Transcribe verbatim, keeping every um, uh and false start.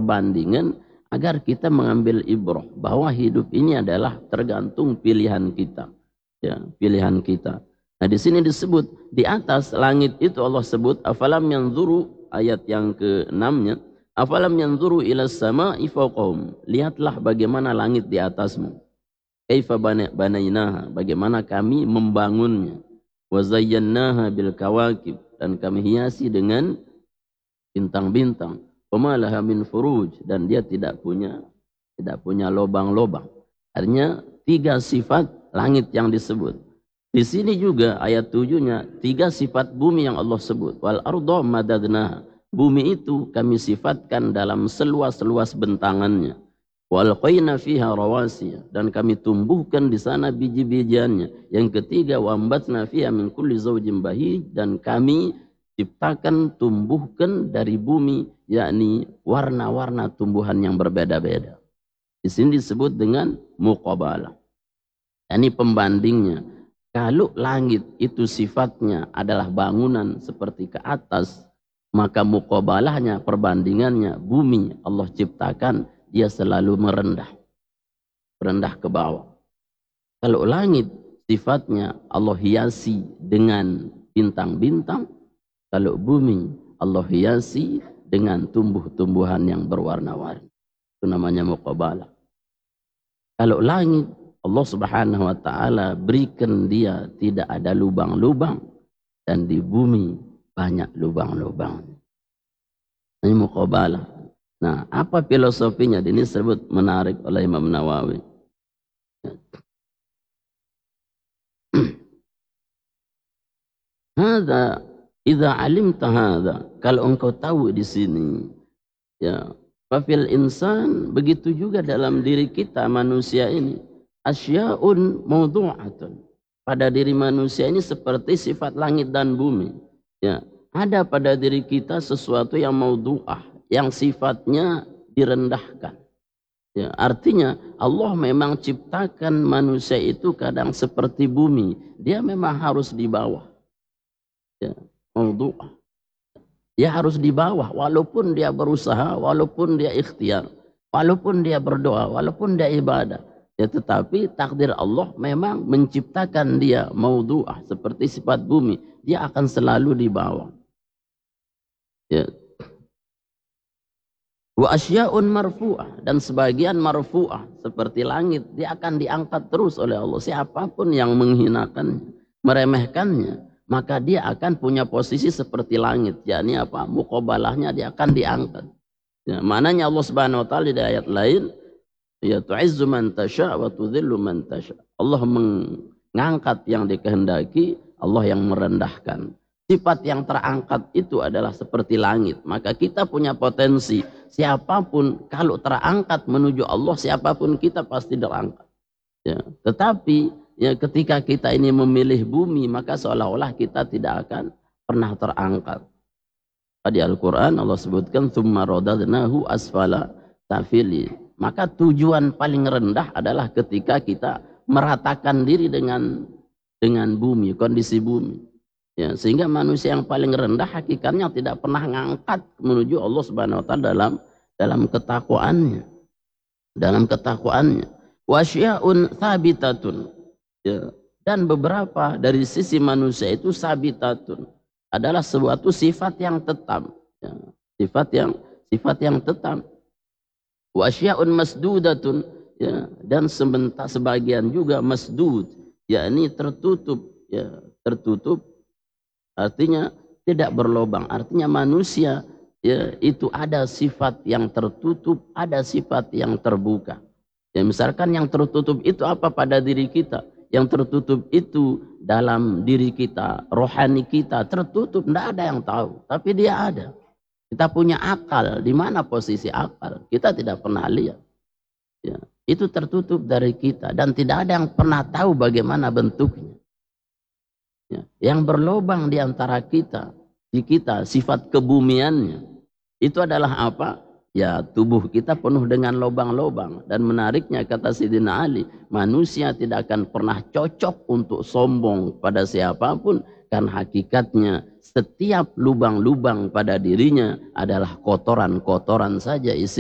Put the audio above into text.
perbandingan agar kita mengambil ibrah bahwa hidup ini adalah tergantung pilihan kita, ya, pilihan kita. Nah, di sini disebut di atas langit itu Allah sebut afalam yanzuru, ayat yang keenamnya, afalam yanzuru ilas sama'i fawqahum, lihatlah bagaimana langit di atasmu, kaifa banainaha, bagaimana kami membangunnya, wa zayyannaha bil kawakib, dan kami hiasi dengan bintang-bintang, wa laha min furuj, dan dia tidak punya tidak punya lobang-lobang. Artinya tiga sifat langit yang disebut. Di sini juga ayat tujuhnya tiga sifat bumi yang Allah sebut. Wal arda madadnaha. Bumi itu kami sifatkan dalam seluas-luas bentangannya. Wal qayna fiha rawasiya, dan kami tumbuhkan di sana biji-bijiannya. Yang ketiga wa ambatna fiha min kulli zawjin bahij, dan kami ciptakan, tumbuhkan dari bumi yakni warna-warna tumbuhan yang berbeda-beda. Di sini disebut dengan muqabalah. Ini pembandingnya. Kalau langit itu sifatnya adalah bangunan seperti ke atas, maka muqabalahnya, perbandingannya, bumi Allah ciptakan, dia selalu merendah. Merendah ke bawah. Kalau langit sifatnya Allah hiasi dengan bintang-bintang, kalau bumi Allah hiasi dengan tumbuh-tumbuhan yang berwarna-warni. Itu namanya muqabalah. Kalau langit Allah Subhanahu wa ta'ala berikan dia tidak ada lubang-lubang, dan di bumi banyak lubang-lubang. Ini muqabalah. Nah, apa filosofinya? Ini disebut menarik oleh Imam Nawawi. Hadza idza alimta hadza, kalau engkau tahu di sini, ya, fafil insan, begitu juga dalam diri kita manusia ini, asya'un mawdu'atun, pada diri manusia ini seperti sifat langit dan bumi, ya, ada pada diri kita sesuatu yang mawdu'ah, yang sifatnya direndahkan, ya, artinya Allah memang ciptakan manusia itu kadang seperti bumi, dia memang harus di bawah, ya, mawdu'ah, dia harus di bawah walaupun dia berusaha, walaupun dia ikhtiar, walaupun dia berdoa, walaupun dia ibadah. Ya, tetapi takdir Allah memang menciptakan dia mawdu'ah seperti sifat bumi, dia akan selalu di bawah. Ya. Wa asya'un marfu'ah, dan sebagian marfu'ah seperti langit, dia akan diangkat terus oleh Allah. Siapapun yang menghinakannya, meremehkannya, maka dia akan punya posisi seperti langit. Yakni apa? Muqabalahnya dia akan diangkat. Ya, mananya Allah Subhanahu wa ta'ala di ayat lain, ya tu'izzu man tasha' wa tudhillu man tasha'. Allah mengangkat yang dikehendaki, Allah yang merendahkan. Sifat yang terangkat itu adalah seperti langit. Maka kita punya potensi, siapapun kalau terangkat menuju Allah, siapapun kita pasti terangkat. Ya, tetapi ya ketika kita ini memilih bumi, maka seolah-olah kita tidak akan pernah terangkat. Di Al-Quran Allah sebutkan tsumma radadnahu asfala safilin. Maka tujuan paling rendah adalah ketika kita meratakan diri dengan dengan bumi, kondisi bumi. Ya, sehingga manusia yang paling rendah hakikatnya tidak pernah ngangkat menuju Allah Subhanahu wa ta'ala dalam dalam ketakwaannya. Dalam ketakwaannya. Wasya'un thabitatun. Ya, dan beberapa dari sisi manusia itu sabitatun, adalah suatu sifat yang tetap. Ya, sifat yang sifat yang tetap. Wa asya'un masdudatun, ya, dan sebentar sebagian juga masdud, yakni tertutup, ya, tertutup artinya tidak berlobang. Artinya manusia, ya, itu ada sifat yang tertutup, ada sifat yang terbuka. Ya, misalkan yang tertutup itu apa pada diri kita? Yang tertutup itu dalam diri kita, rohani kita tertutup, tidak ada yang tahu, tapi dia ada. Kita punya akal, di mana posisi akal? Kita tidak pernah lihat. Ya, itu tertutup dari kita dan tidak ada yang pernah tahu bagaimana bentuknya. Ya, yang berlobang di antara kita, di kita sifat kebumiannya, itu adalah apa? Ya, tubuh kita penuh dengan lobang-lobang. Dan menariknya kata Sayyidina Ali, manusia tidak akan pernah cocok untuk sombong pada siapapun, kan hakikatnya setiap lubang-lubang pada dirinya adalah kotoran-kotoran saja isi